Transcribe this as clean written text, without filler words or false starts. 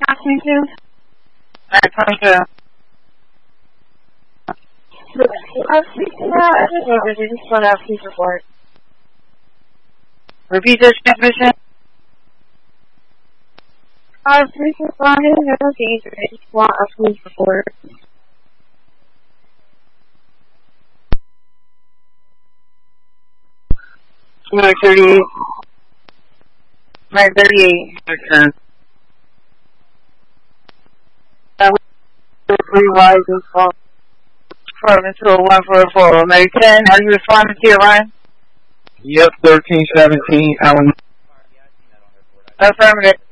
ask me to? Alright, 22. I just know they just want to have police report. Repeat the transmission. Police responding, no danger, I just want a police report. Number 38. Right, 38. Okay. Three wise and fall. Department 20144. American 10, are you responding to your line? Yep, 1317, Allen. Affirmative.